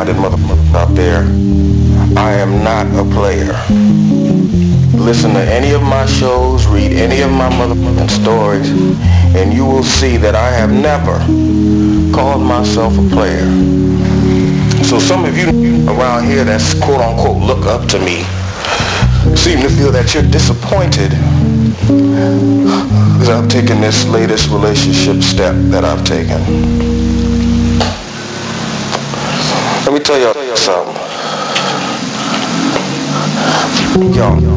minded motherfuckers out there, I am not a player. Listen to any of my shows, read any of my motherfucking stories, and you will see that I have never called myself a player. So some of you around here that's quote unquote look up to me seem to feel that you're disappointed because I've taken this latest relationship step that I've taken. Let me tell y'all something. Yo.